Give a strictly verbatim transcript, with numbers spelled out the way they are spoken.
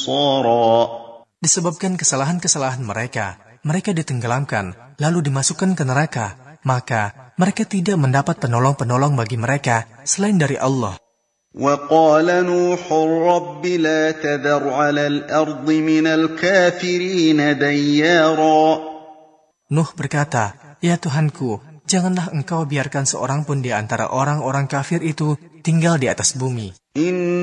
أنصارا. Disebabkan kesalahan-kesalahan mereka, mereka ditenggelamkan, lalu dimasukkan ke neraka. Maka mereka tidak mendapat penolong-penolong bagi mereka selain dari Allah. وقال نوح رب لا تذر على الأرض من الكافرين ديارا. Nuh berkata, "Ya Tuhanku, janganlah engkau biarkan seorang pun di antara orang-orang kafir itu tinggal di atas bumi.